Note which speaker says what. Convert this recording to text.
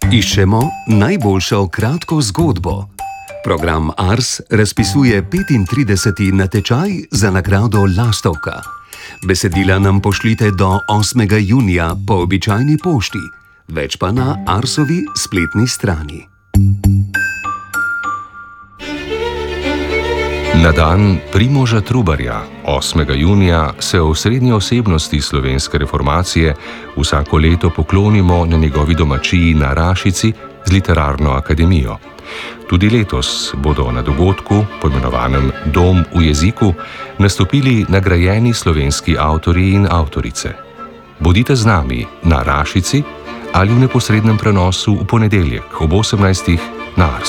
Speaker 1: Iščemo najboljšo kratko zgodbo. Program Ars razpisuje 35. natečaj za nagrado Lastovka. Besedila nam pošljite do 8. junija po običajni pošti, več pa na Arsovi spletni strani.
Speaker 2: Na dan Primoža Trubarja, 8. junija, se o osrednji osebnosti slovenske reformacije vsako leto poklonimo na njegovi domačiji na Rašici z Literarno akademijo. Tudi letos bodo na dogodku, poimenovanem Dom v jeziku, nastopili nagrajeni slovenski avtorji in avtorice. Bodite z nami na Rašici ali v neposrednem prenosu v ponedeljek ob 18. na Arsu.